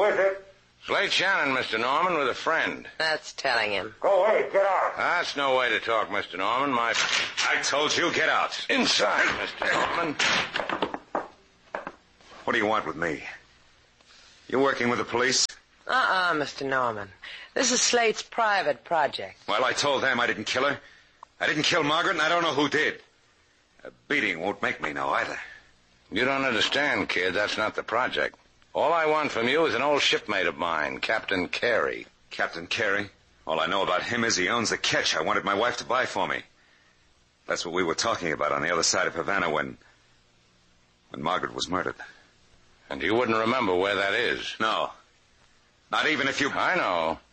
is it? Slade Shannon, Mr. Norman, with a friend. That's telling him. Go away. Get out. That's no way to talk, Mr. Norman. I told you, get out. Inside, Mr. Norman. What do you want with me? You working with the police? Mr. Norman. This is Slade's private project. Well, I told them I didn't kill her. I didn't kill Margaret, and I don't know who did. A beating won't make me know either. You don't understand, kid. That's not the project. All I want from you is an old shipmate of mine, Captain Carey. Captain Carey? All I know about him is he owns the ketch I wanted my wife to buy for me. That's what we were talking about on the other side of Havana when Margaret was murdered. And you wouldn't remember where that is? No. Not even if you... I know.